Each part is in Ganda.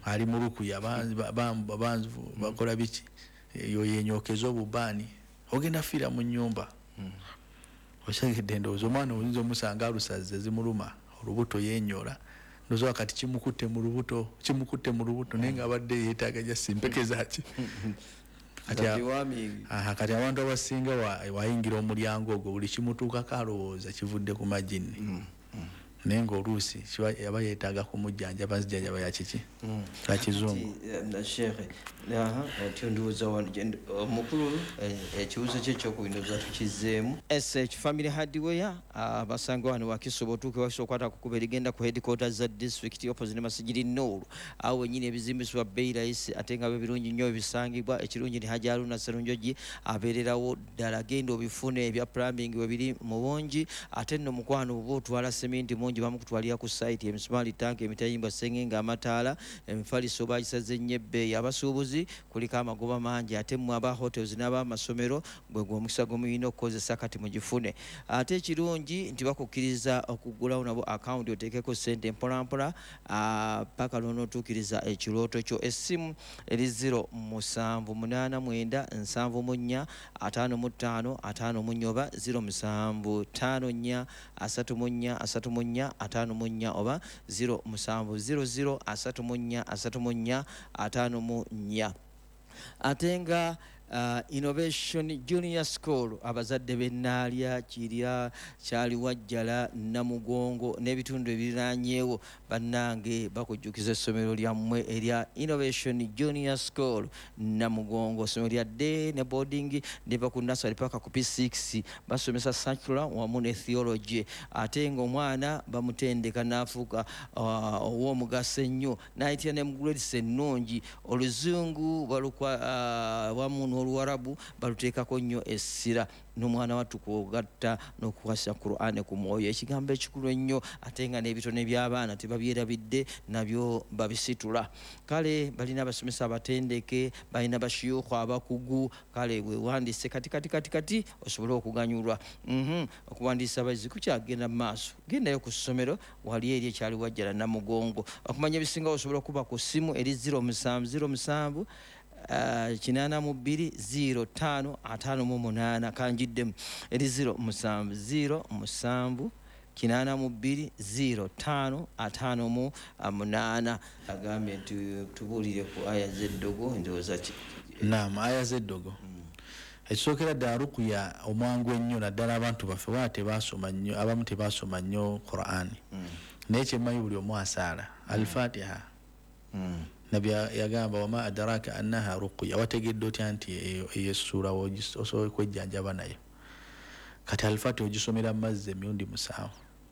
ali mu rukuya banzu bakola biki yo yenyokeza obubani ogenda fira mu nyumba oshagedde ndowooza omwana oyinza omusanga alusaze zimuluma olubuto yenyora ndozo wakati kimukutte mu lubuto naye nga abadde yeetaaga ja simpeke zaki kati abantu abasinga wayingira omulyango ogwo buli kimutuukako alowooza kivudde ku majini naye ng'oluusi yaba yeetaaga kumujjanjaba nzijjanjaba yakiki kakizungu tyondowooza omukulu ekibuuzo kye ekyokubindoza tukizeemu sh family hardware basanga wano wakisoba otuuke wakisokwata kukuba erigenda ku headquarters za district opposite Masijiri Nooro awo wenyini ebizimbisibwa bbeeyi layisi ate nga birungi nnyo ebisangibwa ekirungi ni Hajji Haruna Sserunjogi abeererawo ddala genda obifune ebya plumbing we biri mu bungi ate nno mukwano oba otwala seminti mungi bamukutwalira ku site emisumaali tanka emitayimbwa sengenge amataala emifaliso bagisaze nnyo ebbeeyi abasuubuzi kuliko amagoba mangi ate mmwe aba hotels n'abamasomero gwe gw'omukisa gw'omuyina okukozesa kati mugifune ate ekirungi nti bakukkiriza okugulawo nabo account oteekeko ssente mpolampola paka lw'onootuukiriza ekirooto kyo essimu eri 0789745555 oba 0754343454 oba 0700343454 ate nga Innovation Junior School abazadde bennaalya kirya kyali wajjala Namugongo n'ebitundu ebiriraanyeewo bannange bakujjukiza essomero lyammwe erya Innovation Junior School Namugongo essomero lya day ne boarding ndiva ku nursery paka ku P6 basomesa secular wamu ne theology ate ng'omwana bamutendeka n'afuuka ow'omugaso ennyo n'ayitira ne mu grades ennungi oluzungu balukwa wamu n'oluwarabu baluteekako nnyo essira n'omwana wattu kwogatta n'okukwasa Qur'an ku mwoyo ekigambo ekikulu ennyo ate nga n'ebitone by'abaana tebabyerabidde nabyo babisitula kale balina abasomesa abatendeke balina bashiyuukhu abakugu kale wewandiise kati osobole okuganyulwa okuwandiisa abayizi kukyagenda mu maaso gendayo ku ssomero wali eri ekyali wajjala Namugongo okumanya ebisinga osobola okuba ku ssimu eri 0707 820558 kanjiddemu eri 0708020558 agambye nti tubuulire ku aya z'eddogo ndowooza naam aya z'eddogo ekisookera ddala rukuya omwangu ennyo naddala abantu baffe wala tebaasoma nnyo abamu tebaasoma nnyo Qur'ani naye kyemmanyi buli omu asaala al-Fatiha nabi yagamba wama adaraka annaha ruqya wategedde otya nti eyo sura osobola kwejjanjaba nayo kati al-Fatiha ogisomera mazzi emirundi 7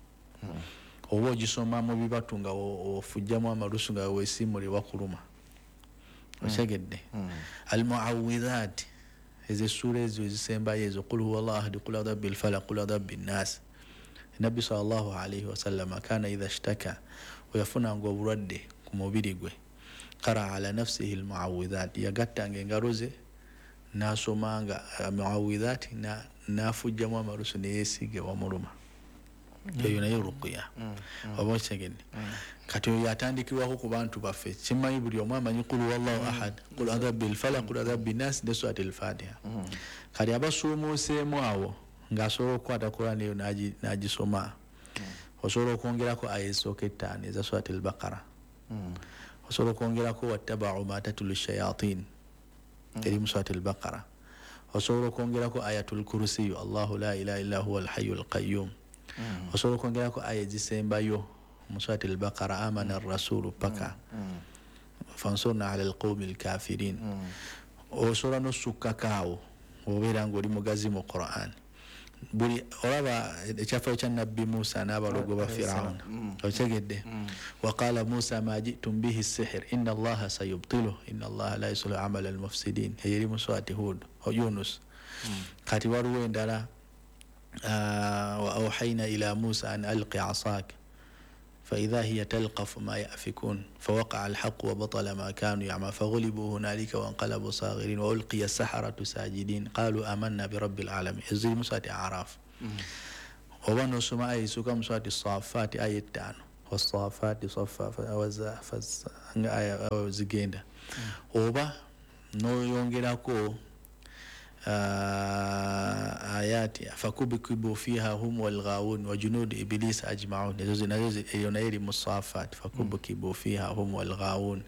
oba ogisoma mu bibatu nga ofujjamu amalusu nga weesiimule wakuluma okyegedde al-muawwidhat ezo sura ezo ezisembayo ezo qul huwallahu ahad qul a'udhu birabbil falaq qul a'udhu birabbin nas nabbi sallallahu alayhi wa sallam kana idha ishtaka oyafunanga obulwadde ku mubiri gwe qara ala nafsihi almuawwidhat yagattanga engalo ze n'asomanga almuawwidhat n'afujjamu amalusu neyeesiige wamuluma eyo nayo ruqya oba okyegedde kati oyo yatandikibwako ku bantu baffe kimanyi buli omu amanyi qul huwallahu ahad qul a'udhu birabbil falaq qul a'udhu birabbin nas ne surati al-Fatiha kati abasuumuuseemu awo ng'asobola okukwata Qur'ani eyo n'agisoma osobola okwongerako aya ezisooka 5 eza surati al-Baqara osobola okwongerako wattaba'u ma tatlu shayatin eri mu surati al-Baqara osobola okwongerako ayatul kursiyu Allahu la ilaha illa huwa al-hayyul qayyum osobola okwongerako aya ezisembayo mu surati al-Baqara amana ar-rasulu paka fansurna ala al-qawmi al-kafirin osobola n'osukkakaawo obeera ng'oli mugazi mu Qur'an buli olaba ekyafaayo kya nabbi Musa n'abalogo ba Firaun okyegedde waqala Musa ma jitum bihi sihr inna allaha sayubtilu inna allaha la yuslihu amala al-mufsidin eri mu surati Hud Yunus kati waliwo endala wa awhayna ila Musa an alqi asak فإذا هي تلقف ما يأفكون فوقع الحق وبطل ما كانوا يعملون فغلبوا هنالك وانقلبوا صاغرين وألقي السحرة ساجدين قالوا آمنا برب العالمين إزاي مسات أعراف وبنو سماء يسوع مسات الصافات آية 5 wasafati safa aya zigenda oba noyongerako ayati fakubikibu fiha hum walghawun wa junud iblis ajma'un ezo nayo eri musafat fakubikibu fiha hum walghawun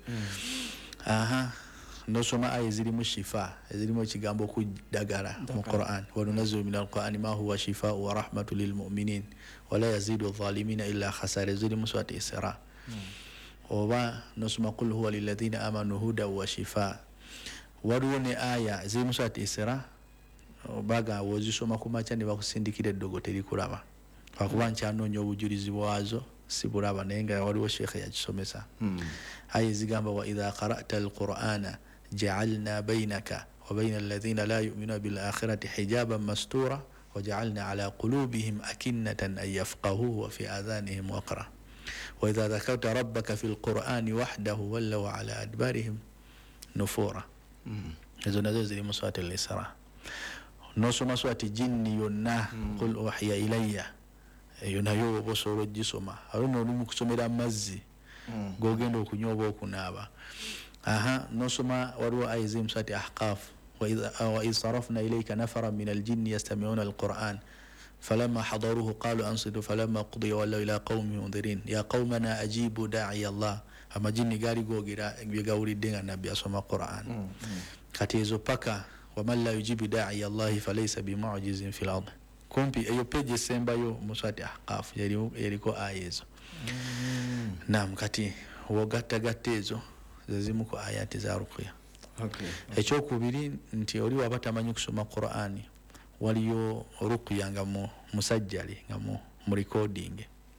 nosoma aya zirimu shifa ezirimu ekigambo okudagala mu Qur'an wa nunazzilu min al-Qur'ani ma huwa shifaa'un wa rahmatun lil mu'minin wa la yazidu adh-dhalimina illa khasara zirimu surati Isra oba nosoma qul huwa lil ladina amanu hudan wa shifaa waliwo ne aya zirimu surati Isra baga wozisoma kumacha ne bakusindikira eddogo terikulaba akuba nkyanoonya obujulizi bwazo sibulaba naye nga waliwo sheekhe yakisomesa aya zigamba wa idha qara'ta al-Qur'ana ja'alna baynaka wa bayna alladhina la yu'minuna bil akhirati hijaban mastura wa ja'alna ala qulubihim akinnatan an yafqahuhu wa fi adhanihim waqra wa idha dhakarta rabbaka fil qur'ani wahdahu wallaw ala adbarihim nufura ezo nazo ziri mu surati al-Isra nosoma surati jinni yonna qul uhiya ilayya eyo nayo obosobola gisoma alino oli mu kusomera amazzi gogenda okunyoba okunaaba nosoma waliwo aya ziri mu surati Ahqaf wa idh sarafna ilayka nafaran min al-jinni yastami'una al-Qur'an فلما حضروه قالوا أنصتوا فلما قضي ولوا إلى قوم منذرين يا قومنا أجيبوا داعي الله أما جني قال يقول الدين النبي أسمى القرآن كتيزو بكا ومن لا يجيب داعي الله فليس بمعجز في الأرض كومبي أيو بيجي سيمبايو مسوات أحقاف يريكو آيزو نعم كتي وغتغتيزو زيمكو آيات زارقيا ekyokubiri nti oli waba tamanyi kusoma Qur'ani waliyo ruqya nga musajjali nga mu recording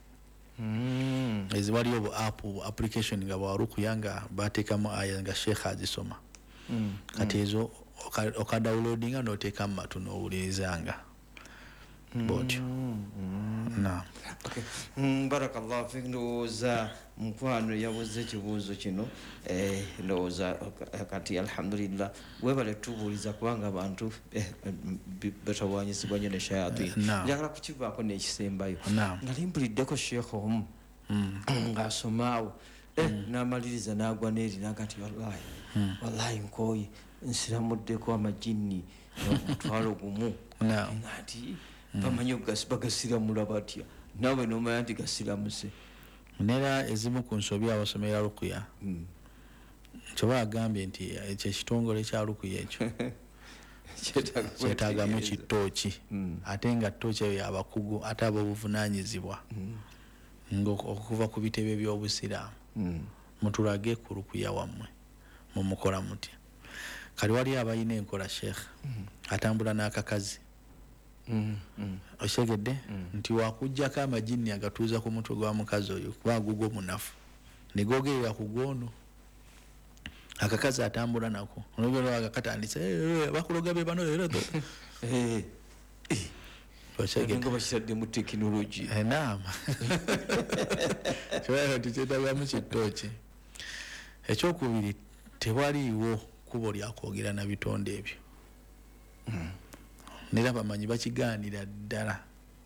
ezi waliyo bu application nga wa ruqya nga bateekamu aya nga sheekh azisoma kati ezo okadownloadinga noteeka mu matu n'owulirizanga botyo barakallahu fik ndowooza mukwano yabuze ekibuuzo kino ndowooza kati alhamdulillah webale tubuuliza kubanga abantu batawaanyizibwa nnyo ne shayatin njagala kukivaako n'ekisembayo nali mpuliddeko sheekh omu ng'asomaawo n'amaliriza n'agwa n'eri nagati wallahi nkooye nsiramuddeko amajinni omutwalo gumu ngati bamanyi bagasiramula batya nawe nomanya nti gasiramuse nera ezimu ku nsobi abasomera ruqya kyoba agambye nti ekyo ekitongole kya ruqya ekyo kyetaagamu kitooki ate nga ttooki eyo yabakugu ate ab'obuvunaanyizibwa okuva ku bitebe by'obusiraamu mutulage ku ruqya wammwe mumukola mutya kali wali abalina enkola sheekh atambula n'akakazi oshegedde nti wakujjako amajinni agatuuza ku mutwe gwa mukazi oyo kuba gugwo munafu negogerera ku gwono akakazi atambula nako olugero agakatandise bakuloga be bano leero to nga bakisadde mu tekinologi naam kyobera tukyetagamu kitooki ekyokubiri tewaliiwo kubo lyakwogera na bitonde ebyo nera bamanyi bakigaanira ddala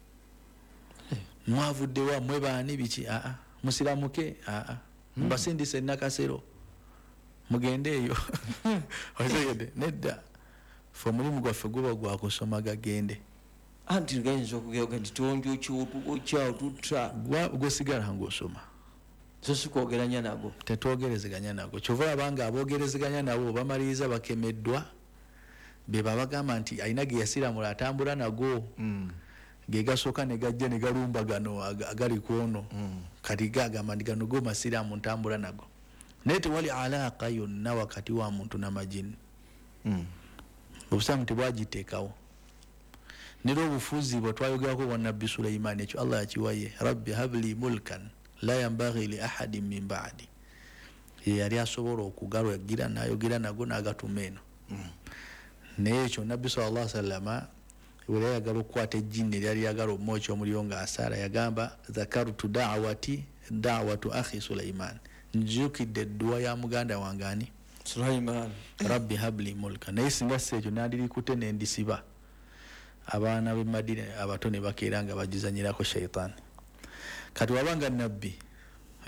mwavuddewa mwe baani biki musiramuke mbasindise nakasero mugende eyo osegede nedda fe omulimu gwaffe guba gwakusoma gagende anti gayinza okugeuka nti tonjo kyawotutta gwesigala ng'osoma so sikwogeranya nago tetwogerezeganya nago kyova abanga aboogerezeganya nabo bamaliriza bakemeddwa be babagamba nti alina ge yasiramula atambula nago ge gasooka ne gajja ne galumba gano agali kwono kati gagamba nti gano go masiraamu ntambula nago naye tewali alaaka yonna wakati wa muntu n'amajini obusiraamu tebwagiteekawo nera obufuzi bwe twayogerako bwa nabbi Sulaimaani ekyo Allah yakiwaye rabbi habli mulkan la yambaghi li ahadin min ba'di yali asobola okugalagira n'ayogera nago n'agatuma eno naye ekyo nabbi sallallahu alaihi wasallam bwe yayagala okukwata ejjini eryali yagala omwoki omuliro ng'asaala yagamba zakartu da'watu akhi Sulaiman njukidde edduwa ya muganda wange ani Sulaiman rabbi habli mulka naye singa si ekyo nandirikute nendisiba abaana b'e Madina abato ne bakeera nga bagizanyirako shaitaani kati wabanga nabbi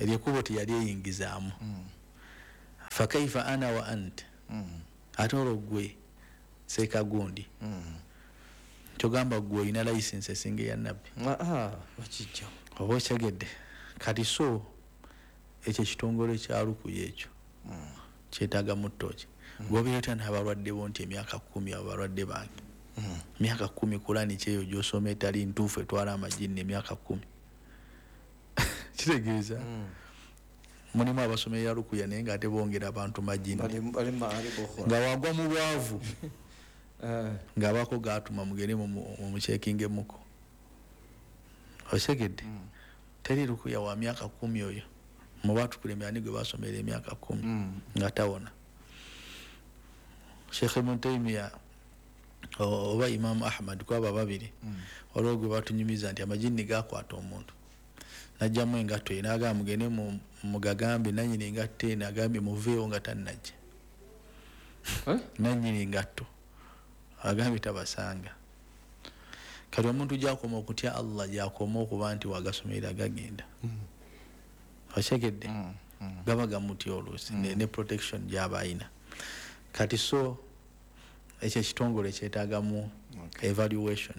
eryekubo teyali eyingizaamu fakaifa ana wa ant ate olwo gwe Sekagundi kyogamba gwe olina license esinga eya nabbi wakijja oba okyegedde kati so ekyo ekitongole kya Rukuya ekyo kyetaaga mu ttooki gwobeereta n'abalwadde bo nti emyaka 10 abalwadde bange emyaka 10 Kurani kyeyo gy'osoma etali ntuufu etwala amajini emyaka 10 kitegeeza mulimu abasomerera Rukuya naye nga ate bongera abantu majini nga wagwa mu bwavu ng'abako gaatuma mugere mu mucekinge muko osegedde teri Rukuya wa myaka 10 oyo mu batukulembera ni gwe basomera emyaka 10 nga tawona Sheikh Ibn Taymiyyah oba Imam Ahmad kwaba babiri olwo gwe batunyumiza nti amajini gakwata omuntu najjamu engatto ye n'agamba mugende mugagambe nanyini engatto eno agambye muveewo nga tannajja nanyini engatto agambye tabasanga kati omuntu gyakoma okutya Allah gyakoma okuba nti wagasomerera gagenda okyegedde gaba gamutya oluusi ne protection gyaba ayina kati so ekyo ekitongole kyetaagamu evaluation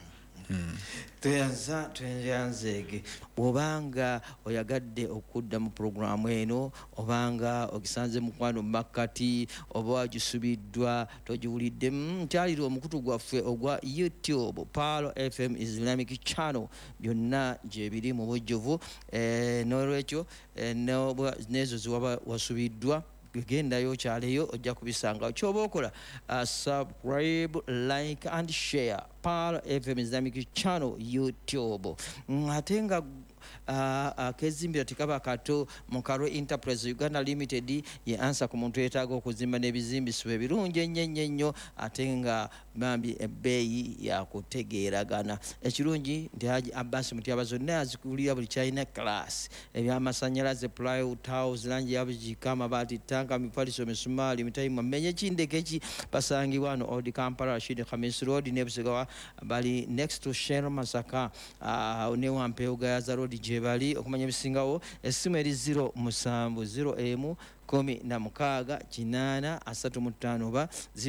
tweyanzeege obanga oyagadde okudda mu programu eno obanga ogisanze mukwano makkati oba wagisubiddwa togiwulidde kyalira omukutu gwaffe ogwa YouTube Palo FM Islamic Channel byonna gyebiri mu bujjuvu n'olwekyo nezo ziwaba wasubiddwa gendayo kyaleyo ojja kubisanga kyoba okola subscribe like and share Palo FM Islamic Channel YouTube ate nga kezimbira tikaba kato Mukaro Enterprise Uganda Limited ye answer ku muntu yetaaga okuzimba n'ebizimbisibwa ebirungi ennyo ate nga bambi ebbeeyi ya kutegeeragana ekirungi nti Haji Abbas Mutyabazi zonna azikulira buli China class ebyamasanyalaze plywood tiles langi yabijika amabaati tanka mipaliso misumali mitayima menye kindekeki basangibwa wano Old Kampala Rashid Khamis Road ne Busigawa bali next to Shell Masaka ne Wampeoga Yaza Road jebali okumanya bisingawo esimu eri 070 16 8 35 oba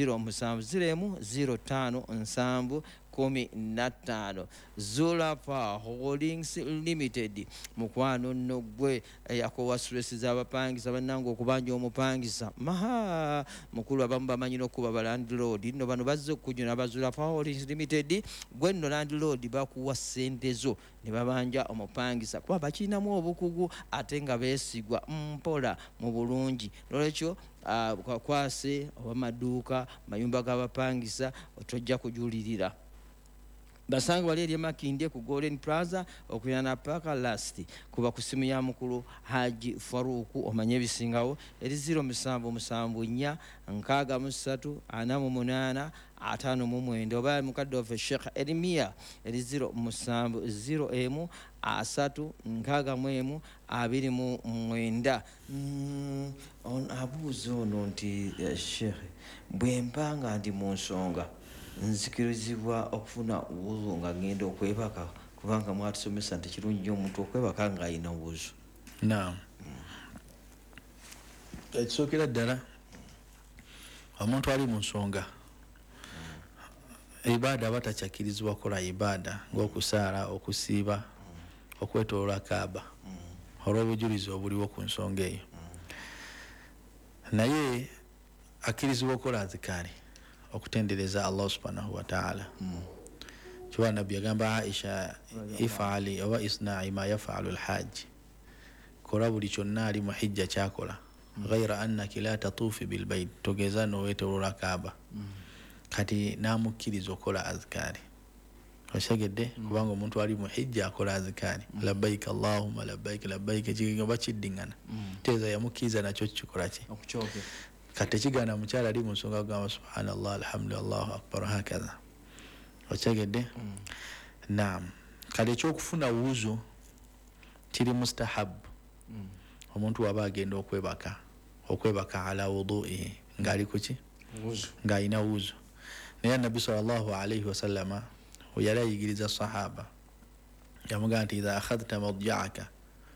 070 05 Zula Power Holdings Limited mukwano nno gwe yakowa stress z'abapangisa bannange okubanja omupangisa maha mukulu abamu bamanyira okuba ba landlord nno bano bazze okujuna Bazula Power Holdings Limited gwe nno landlord bakuwa ssente zo ne babanja omupangisa kuba bakinamu obukugu ate nga beesigwa mpola mu bulungi n'olwekyo kwakwase oba maduuka mayumba g'abapangisa otojja kujulirira basanga wali eri Makindye ku Golden Plaza okuyana paka last kuba ku simu ya mukulu Haji Faruku omanye bisingawo eri 0774 63 48 59 oba mukadde of Sheikh Elimia eri 07 asatu nkaga mwemu 29 on abuzo ono nti Sheikh bwempanga ndi mu nsonga nzikirizibwa okufuna uwuzo nga ngenda okwebaka kubanga mwatusomesa nti kirungi nnyo omuntu okwebaka nga ayina uwuzo naam ekisookera ddala omuntu ali mu nsonga ibada batakyakirizibwa kola ibada ng'okusaala okusiiba okwetoloola Kaaba olw'obujulizi obuliwo ku nsonga eyo naye akirizibwa okola azikaari okutendereza Allah subhanahu wa ta'ala kiwa nabbi agamba Aisha ifali oba isna'i ma yaf'alu al-hajj kola buli kyonna ali mu hijja kyakola ghayra annaki la tatufi bil bayt togeza n'owetoloola Kaaba kati namukkiriza okola azkaari oshegedde kubanga omuntu ali mu hijja akola azkaari labbaik Allahumma labbaik labbaik ekigamba kiddingana teeza yamukkiriza nakyo kikola ki okukyogera kati kigana mukyala ali mu nsonga kugamba subhanallah alhamdulillah Allahu akbar hakaza okyegedde naam kati ekyokufuna wuzu kiri mustahab omuntu waba agenda okwebaka ala wudu'ihi ng'ali kuki ng'alina wuzu naye nabbi sallallahu alayhi wasallama yali ayigiriza sahaba yamugamba nti idha akhadhta madja'aka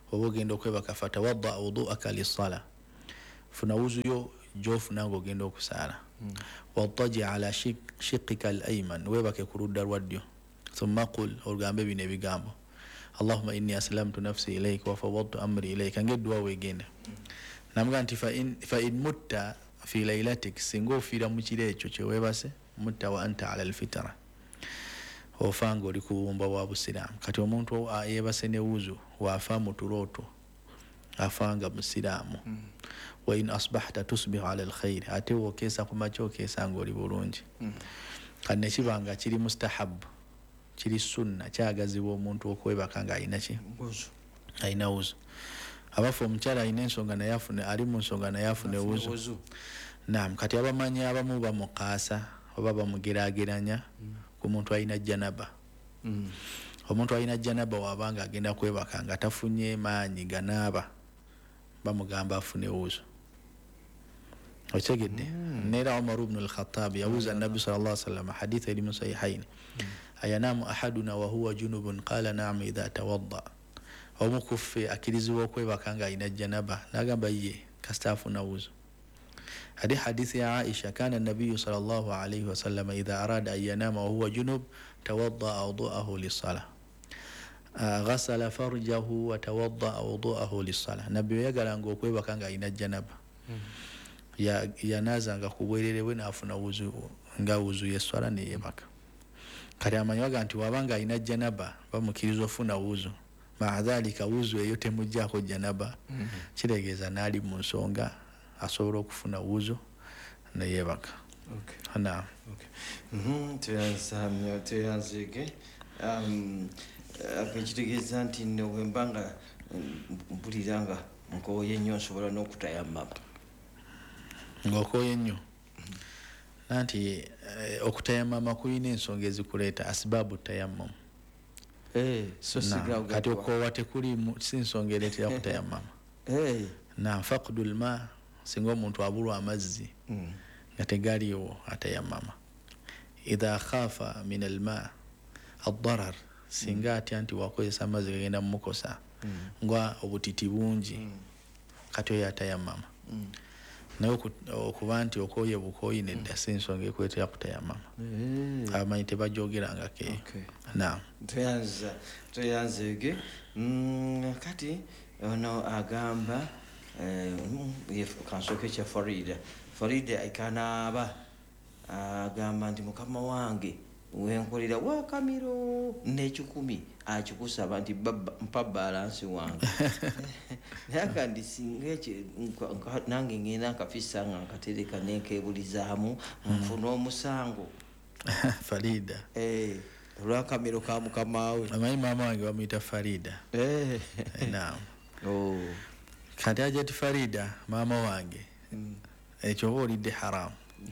oba ogenda okwebaka fatawadda wuduaka lisala funa wuzuyo gyofuna nga ogenda okusaala wattaji ala shiqika al ayman webake ku ludda lwa ddyo thumma qul ogambe bino ebigambo allahumma inni aslamtu nafsi ilayka wa fawwadtu amri ilayka ng'edduwa weegenda namuga nti fa in mutta fi laylatik singa ofiira mu kiro ekyo kyewebase mutta wa anta ala alfitara ofanga oli ku buwumba bwa busiraamu kati omuntu yebase ne wuzu waafa mu tulooto afanga musiraamu wa in asbahta tusbihu ala alkhair ate wokeesa ku makya okeesa nga oli bulungi kati nekibanga kiri mustahabu kiri sunna kyagazibwa omuntu okwebaka nga alina wuzu abafu omukyala alina ensonga naye afune ali mu nsonga naye afune wuzu naam kati abamanyi abamu bamukaasa oba bamugeraageranya ku muntu alina janaba omuntu alina janaba wabanga agenda kwebaka nga tafunye maanyi ganaaba bamugamba afune wuzu otegedde neera Umar ibn al-Khattab yawuza Nabi sallallahu alaihi wasallam hadith eri mu sahihain ayanamu ahaduna wa huwa junubun qala na'am idha tawadda omukuffe akirizibwa okwebaka nga alina janaba nagamba ye kastafuna wuzu hadi hadithi ya Aisha kana nabiyu sallallahu alayhi wasallam idha arada an yanama wa huwa junub tawadda wudu'ahu lis-salah ghasala farjahu wa tawadda wudu'ahu lis-salah nabiyu yagalanga okwebaka nga alina janaba yanazanga kubwererewe nafuna wuzu nga wuzu yeswala ne yebaka kati amanyi nti wabanga alina janaba bamukiriza ofuna wuzu maadhalika wuzu eyo temujjako janaba kiregeeza naali mu nsonga asobola okufuna wuzu neyebaka teyanzege ekitegeeza nti wembanga mpuliranga nkooye nnyo nsobola n'okutayamama ng'okooye nnyo nanti okutayamama kulina ensonga ezikuleeta asibabu tayamam kati okoowa tekuli si nsonga ereetera kutayamama na faqdul ma singa omuntu abulwa amazzi nga tegaliwo atayamama idha khafa min alma addarar singa atya nti wakozesa amazzi gagenda mumukosa nga obutiti bungi kati oyo atayamama naye okuba nti okooye bukooyi nedda si nsonga ekwetera kutayamama abamanyi tebajoogerangako eyo tweyanzege kati ono agamba kansooke kya farida ekanaaba agamba nti mukama wange wenkolera wakamiro n'ekikumi akikusaba nti mpa balansi wange naye akandi singa nange ngenda nkafisa nga nkatereka nenkebulizaamu nfuna omusango farida olwakamiro ka mukama we amanyi maama wange bamuyita farida naam kati ajati farida maama wange ekyo oba olidde haramu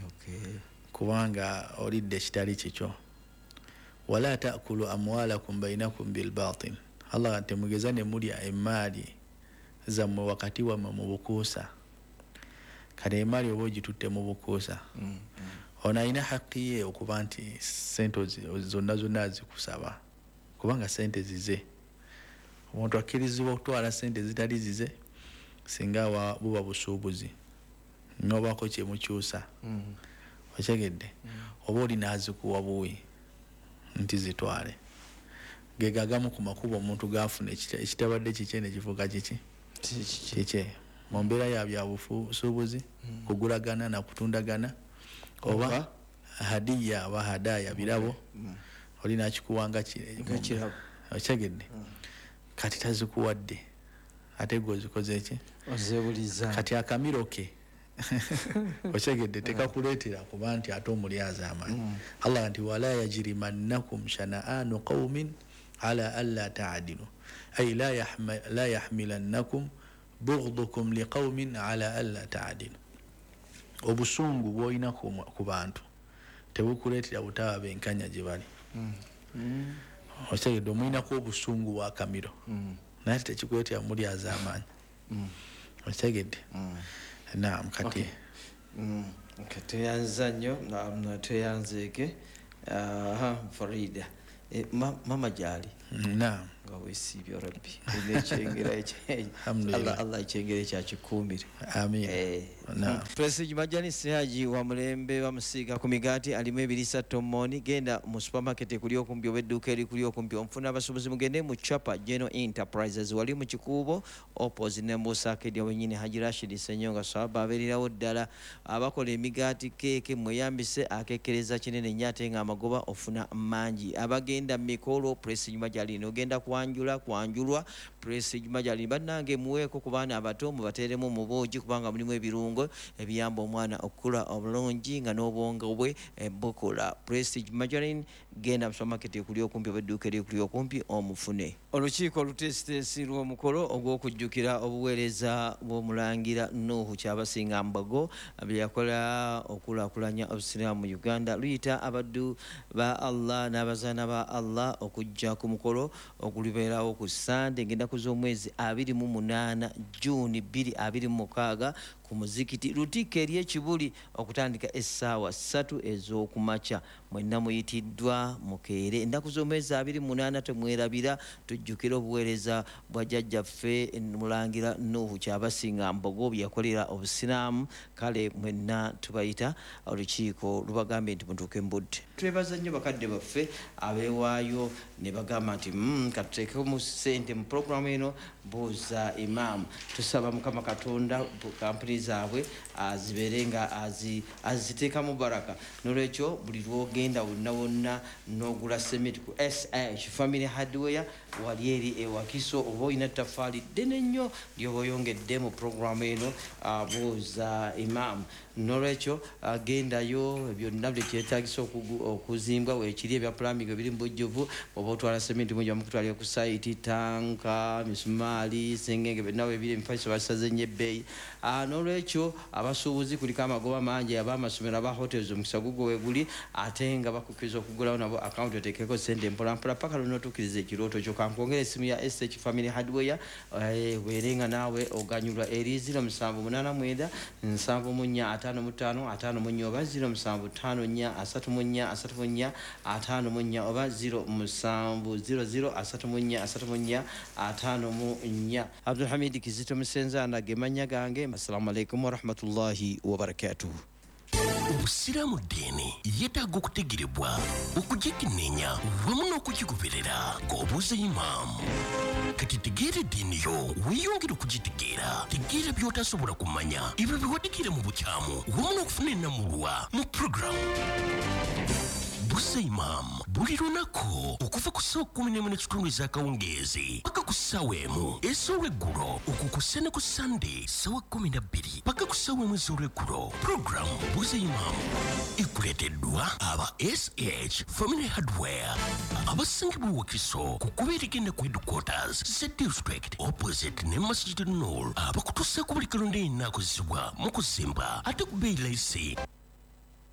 kubanga olidde kitali kikyo wala taakulu amwalakum bainakum bilbatil Allah temugeza ne mulya emaali zammwe wakati wammwe mu bukuusa kale emaali oba ogitutte mu bukuusa ono alina haqqi ye okuba nti sente zonna azikusaba kubanga sente zize omuntu akkirizibwa okutwala sente zitali zize singa buba busuubuzi nobaako kyemukyusa okyegedde oba olina azikuwa buwi nti zitwale gegagamu ku makubo omuntu gafuna ekitabadde kikye nekifuuka kiki mu mbeera ya byabusuubuzi kugulagana nakutundagana oba hadiya aba hadaya birabo oli nakikuwanga kirabo okyegedde kati tazikuwadde ate gwozikoze ki ozebuliza kati akamiro ke okyegedde tekakuleetera kuba nti ate omulyaza amanyi Allah nti wala yajrimannakum shana'anu qaumin ala alla ta'dilu ay la yahmilannakum bughdukum liqaumin ala alla ta'dilu obusungu bwolina ku bantu tebukuleetera butaba benkanya gye bali okyegedde omuyinako obusungu bwa kamiro naye tekikuleetera mulyaza amanyi okyegedde naam kati tweyanza nnyo tweyanzeeke farida mama gyali naam nga weesiibye rabbi allah ekyengera kyakikuumire amin Prestige Majani Sihaji wa Mulembe bamusiiga ku migaati alimu ebirisa tomoni genda mu supermarket ekuli okumpi oba edduuka erikuli okumpi omufuna abasuubuzi mugende mu Chapa General Enterprises wali mu kikuubo opposite ne Mbusa Arcade wenyini Haji Rashid Senyonga swaba abeererawo ddala abakola emigaati keeke mweyambise akekereza kinene nnyo ate nga amagoba ofuna mangi abagenda mikolo Prestige Majani ogenda kwanjulwa Prestige Majani bannange muweeko ku baana abato mubateeremu mu boogi kubanga mulimu ebirungo ebiyamba omwana okukula obulungi nga n'obwongo bwe bukula. Prestige Margarine genda mu supermarket ekuli okumpi oba edduuka erikuli okumpi omufune. Olukiiko olutesitesi lw'omukolo ogw'okujjukira obuweereza bw'omulangira Nuhu Kyabasinga Mbogo bye yakola okulaakulanya obusiraamu mu Uganda luyita abaddu ba Allah n'abazaana ba Allah okujja ku mukolo ogulibeerawo ku Sande ngenda ku z'omwezi 28 Juni 2026 ku muzikiti Lutikko ery'ekibuli okutandika essaawa 3 ez'okumakya. Mwenna muyitiddwa mukeere ennaku z'omwezi 28 temwerabira tujjukira obuweereza bwa jjajjaffe mulangira Nuhu Kyabasinga Mbogo bye yakolera obusiraamu. Kale mwenna tubayita olukiiko lubagambye nti mutuuke mbudde. Twebaza nnyo bakadde baffe abeewaayo ne bagamba nti katuteekeko mu ssente mu puroguramu eno buuza Imam. Tusaba Mukama Katonda kampuni zaabwe azibeere nga aziteekamu baraka. N'olwekyo buli lwogenda wonna n'ogula sementi ku SH Family Hardware wali eri ewakiso oba olina ttafaali ddene nnyo lyoba oyongedde mu puroguramu eno buuza Imam. N'olwekyo gendayo byonna bye kyetaagisa okuzimbwa weekiri ebya plumbing ebiri mu bujjuvu oba otwala sementi mujja mukutwalira ku sayiti tanka misumaali sengenge byonna bwe biri emifaliso basaze nnyo ebbeeyi. N'olwekyo abasuubuzi kuliko amagoba mangi ab'amasomero aba hotels omukisa gugwo weguli ate nga bakukkiriza okugulawo nabo akawunti oteekeko sente mpolampola paka lunotuukiriza ekirooto kyo. Kankwongera essimu ya SH Family Hardware weerenga naawe oganyulwa eri 0789 745 55 oba 0754 34 54 oba 0700 34 54. Abdul Hamid Kizito Musenzana gemanya gange. Assalamu alaikum wa rahmatullahi wa barakatuh. Obusiraamu ddiini yeetaaga okutegerebwa okugikenneenya wamu n'okugigoberera ng'obuuza Imam. Kati tegeera eddiini yo weeyongere okugitegeera. Tegeera by'otasobola kumanya ebyo biwadikira mu bukyamu wamu n'okufuna ennamulwa mu puroguramu Buuza Imam buli lunaku okuva ku ssaawa 11:30 ez'akawungeezi paka ku ssaawa 1 ez'olweggulo okukusa ne ku Sande ssaawa 12 paka ku ssaawa 1 ez'olweggulo. Puroguramu Buuza Imam ekuleeteddwa aba SH Family Hardware abasangibwa Wakiso ku kubeera egenda ku headquarters z district opposite ne Masjid Nur abakutuusaako buli kalonda yenna akozesebwa mu kuzimba ate ku bbeeyi layisi